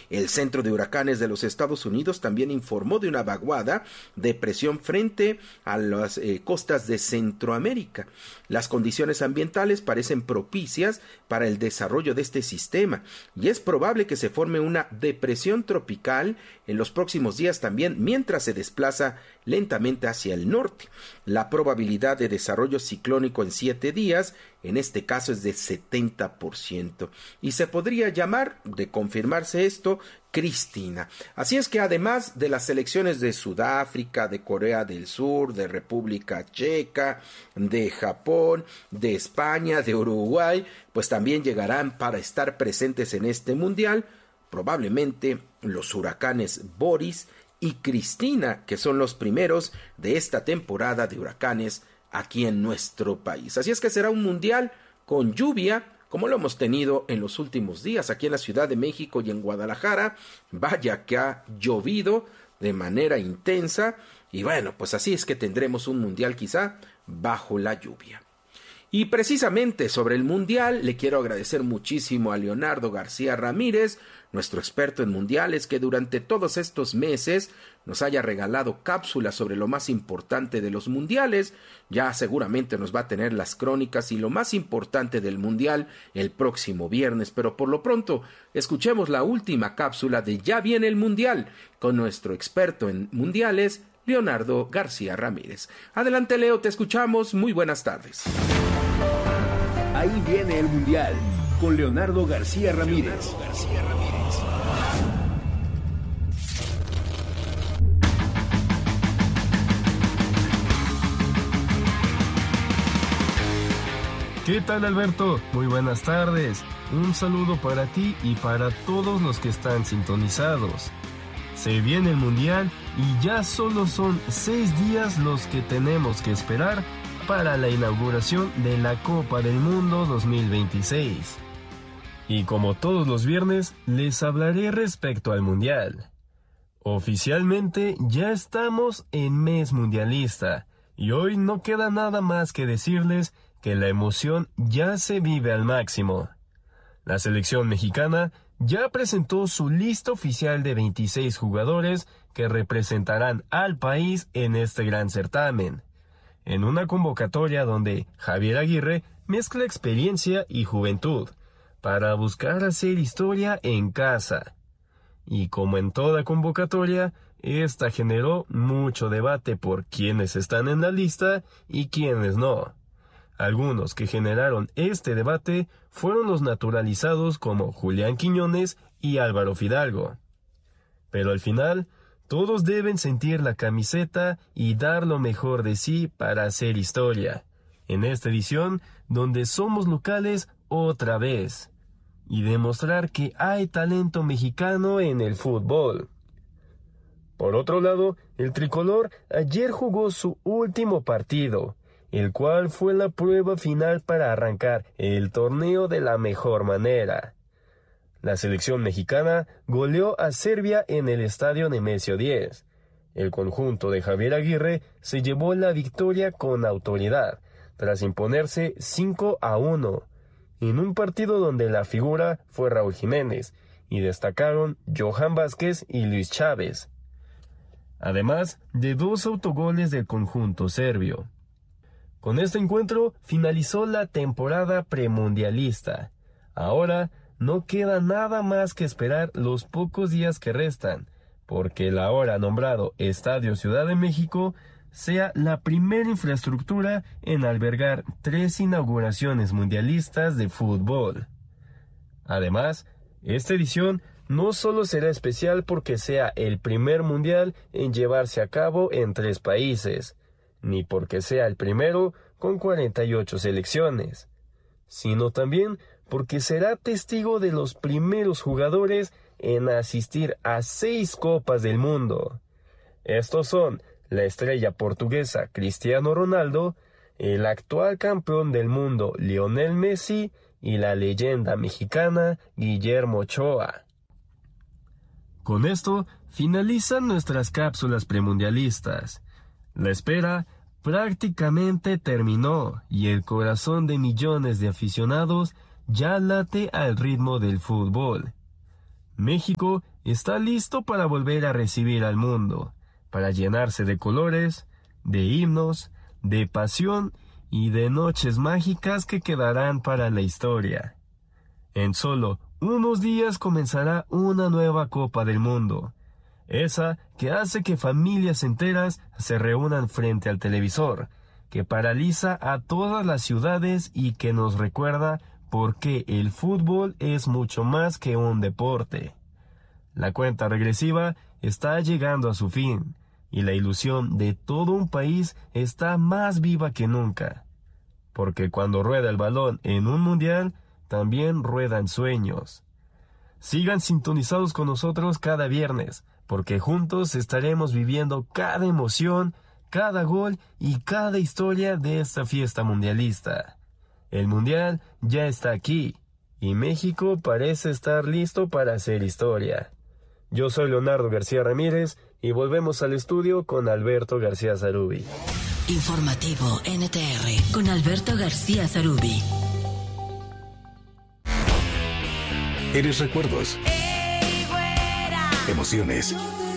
El Centro de Huracanes de los Estados Unidos también informó de una vaguada de presión frente a las costas de Centroamérica. Las condiciones ambientales parecen propicias para el desarrollo de este sistema y es probable que se forme una depresión tropical en los próximos días también, mientras se desplaza lentamente hacia el norte. La probabilidad de desarrollo ciclónico en 7 días, en este caso, es de 70%. Y se podría llamar, de confirmarse esto, Cristina. Así es que además de las selecciones de Sudáfrica, de Corea del Sur, de República Checa, de Japón, de España, de Uruguay, pues también llegarán para estar presentes en este mundial, probablemente los huracanes Boris y Cristina, que son los primeros de esta temporada de huracanes aquí en nuestro país. Así es que será un mundial con lluvia, como lo hemos tenido en los últimos días aquí en la Ciudad de México y en Guadalajara. Vaya que ha llovido de manera intensa y bueno, pues así es que tendremos un mundial quizá bajo la lluvia. Y precisamente sobre el mundial le quiero agradecer muchísimo a Leonardo García Ramírez, nuestro experto en mundiales, que durante todos estos meses nos haya regalado cápsulas sobre lo más importante de los mundiales. Ya seguramente nos va a tener las crónicas y lo más importante del mundial el próximo viernes, pero por lo pronto escuchemos la última cápsula de Ya viene el mundial con nuestro experto en mundiales, Leonardo García Ramírez. Adelante, Leo, te escuchamos. Muy buenas tardes. Ahí viene el mundial con Leonardo García Ramírez. ¿Qué tal, Alberto? Muy buenas tardes. Un saludo para ti y para todos los que están sintonizados. Se viene el mundial y ya solo son 6 días los que tenemos que esperar para la inauguración de la Copa del Mundo 2026. Y como todos los viernes, les hablaré respecto al mundial. Oficialmente ya estamos en mes mundialista y hoy no queda nada más que decirles que la emoción ya se vive al máximo. La selección mexicana ya presentó su lista oficial de 26 jugadores que representarán al país en este gran certamen, en una convocatoria donde Javier Aguirre mezcla experiencia y juventud para buscar hacer historia en casa. Y como en toda convocatoria, esta generó mucho debate por quiénes están en la lista y quiénes no. Algunos que generaron este debate fueron los naturalizados como Julián Quiñones y Álvaro Fidalgo. Pero al final, todos deben sentir la camiseta y dar lo mejor de sí para hacer historia, en esta edición donde somos locales otra vez, y demostrar que hay talento mexicano en el fútbol. Por otro lado, el tricolor ayer jugó su último partido, el cual fue la prueba final para arrancar el torneo de la mejor manera. La selección mexicana goleó a Serbia en el estadio Nemesio 10. El conjunto de Javier Aguirre se llevó la victoria con autoridad, tras imponerse 5-1, en un partido donde la figura fue Raúl Jiménez, y destacaron Johan Vázquez y Luis Chávez, además de 2 autogoles del conjunto serbio. Con este encuentro finalizó la temporada premundialista. Ahora no queda nada más que esperar los pocos días que restan, porque el ahora nombrado Estadio Ciudad de México sea la primera infraestructura en albergar 3 inauguraciones mundialistas de fútbol. Además, esta edición no solo será especial porque sea el primer mundial en llevarse a cabo en 3 países, ni porque sea el primero con 48 selecciones, sino también porque será testigo de los primeros jugadores en asistir a 6 Copas del Mundo. Estos son la estrella portuguesa Cristiano Ronaldo, el actual campeón del mundo Lionel Messi y la leyenda mexicana Guillermo Ochoa. Con esto finalizan nuestras cápsulas premundialistas. La espera prácticamente terminó y el corazón de millones de aficionados ya late al ritmo del fútbol. México está listo para volver a recibir al mundo, para llenarse de colores, de himnos, de pasión y de noches mágicas que quedarán para la historia. En solo unos días comenzará una nueva Copa del Mundo, esa que hace que familias enteras se reúnan frente al televisor, que paraliza a todas las ciudades y que nos recuerda por qué el fútbol es mucho más que un deporte. La cuenta regresiva está llegando a su fin, y la ilusión de todo un país está más viva que nunca. Porque cuando rueda el balón en un mundial, también ruedan sueños. Sigan sintonizados con nosotros cada viernes, porque juntos estaremos viviendo cada emoción, cada gol y cada historia de esta fiesta mundialista. El mundial ya está aquí, y México parece estar listo para hacer historia. Yo soy Leonardo García Ramírez, y volvemos al estudio con Alberto García Zarubi. Informativo NTR con Alberto García Zarubi. Eres recuerdos, emociones,